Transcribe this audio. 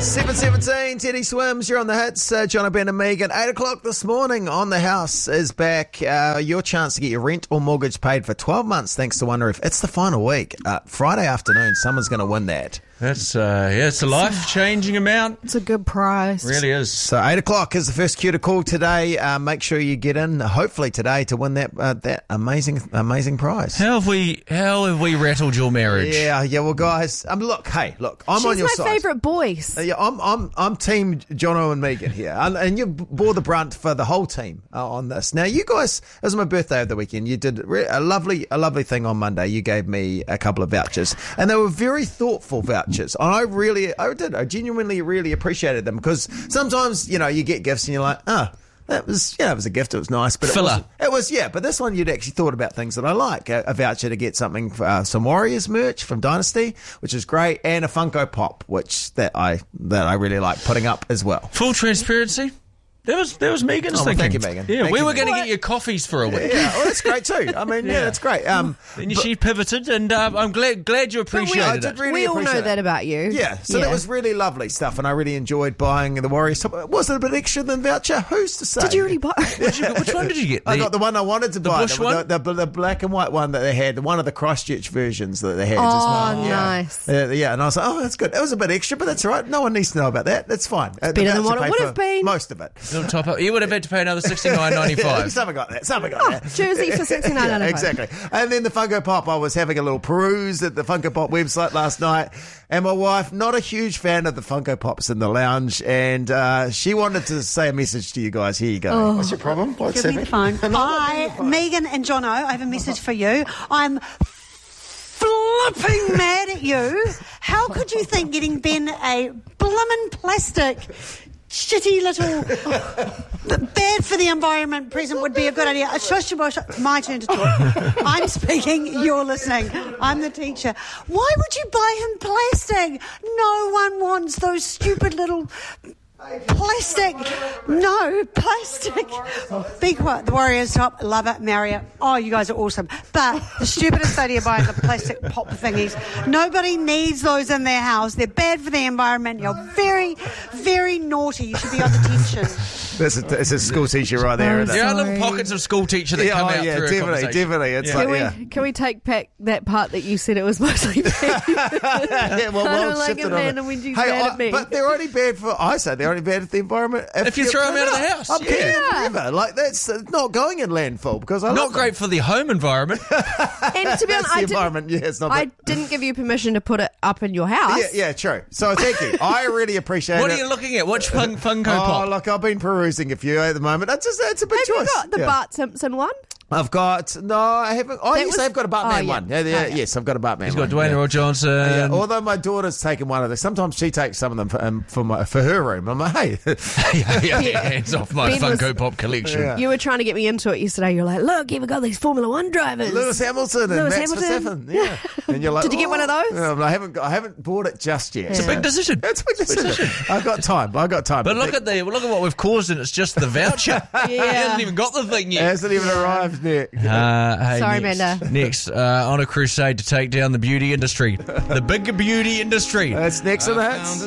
7:17, Teddy Swims, you're on the hits. John Ben and Megan. 8 o'clock this morning on The House is back. Your chance to get your rent or mortgage paid for 12 months thanks to Wonder Roof. It's the final week. Friday afternoon, someone's going to win that. That's it's a life-changing amount. It's a good price. It really is. So 8 o'clock is the first cue to call today. Make sure you get in, hopefully today, to win that amazing prize. How have we rattled your marriage? Yeah. Well, guys, look, I'm on your She's side. my favourite voice. Yeah, I'm team Jono and Megan here, and you bore the brunt for the whole team on this. Now, you guys, it was my birthday over the weekend. You did a lovely thing on Monday. You gave me a couple of vouchers, and they were very thoughtful vouchers. And I genuinely really appreciated them, because sometimes, you get gifts and you're like, that was, it was a gift. It was nice, but filler. It was, but this one you'd actually thought about things that I like. A voucher to get something, some Warriors merch from Dynasty, which is great, and a Funko Pop, that I really like putting up as well. Full transparency. That was Megan's thinking. Thank you, Megan. Yeah, Thank we you, were going to Megan. get you coffees for a week. Yeah, well, that's great too. I mean, that's great. And she pivoted, and I'm glad you appreciated it. We all know that about you. Yeah, so that was really lovely stuff, and I really enjoyed buying the Warriors top. Was it a bit extra than voucher? Who's to say? Did you already buy? Which one did you get? I got the one I wanted to buy. Bush one? The black and white one that they had, one of the Christchurch versions that they had. Oh, as well. nice. Yeah, and I was like, oh, that's good. It was a bit extra, but that's all right. No one needs to know about that. That's fine. Better than what it would have been. Most of it. Little top up. You would have had to pay another $69.95. Something like that. Jersey for $69.95. Exactly. And then the Funko Pop, I was having a little peruse at the Funko Pop website last night, and my wife, not a huge fan of the Funko Pops in the lounge, and she wanted to say a message to you guys. Here you go. What's your problem? Give me the phone. Hi, Megan and Jono, I have a message for you. I'm flipping mad at you. How could you think getting Ben a bloomin' plastic shitty little bad for the environment present would be a good idea? Shush, my turn to talk. I'm speaking, you're listening. I'm the teacher. Why would you buy him plastic? No one wants those stupid little plastic. No, plastic. Be quiet. The Warriors top. Love it. Marry it. Oh, you guys are awesome. But the stupidest idea buying the plastic pop thingies. Nobody needs those in their house. They're bad for the environment. You're very, very naughty. You should be on detention. It's a school teacher right there. Isn't it? There are little pockets of school teacher that come out through a conversation. Definitely. It's Can we take back that part that you said it was mostly bad? I don't like it, man, and when you mad at me. But they're only bad for, I say they're only bad for the environment. If you throw them out of the house. I'm keeping them forever. Like, that's not going in landfill, because I Not love great for the home environment. And to be honest, I didn't give you permission to put it up in your house. Yeah, true. So thank you. I really appreciate it. What are you looking at? Which Funko Pop? Oh, look, I've been perusing a few at the moment. It's a big choice. Have you got the Bart Simpson one? I've got... No, I haven't. Oh, yes, I've got a Bartman one. Yes, I've got a Bartman one. He's got Dwayne Roy Johnson. Yeah, although my daughter's taken one of them. Sometimes she takes some of them for her room. I'm like, hey. Hands off my Funko Pop collection. Yeah. You were trying to get me into it yesterday. You're like, look, you've got these Formula One drivers. Lewis Hamilton and Max Verstappen. Yeah. And you're like, did you get one of those? I haven't bought it just yet. It's a big decision. It's a big decision. I've got time. But look at what we've caused, and it's just the voucher. He hasn't even got the thing yet. It hasn't even arrived yet. Hey, sorry, next, Amanda. Next, on a crusade to take down the beauty industry. The big beauty industry. That's next on the hits.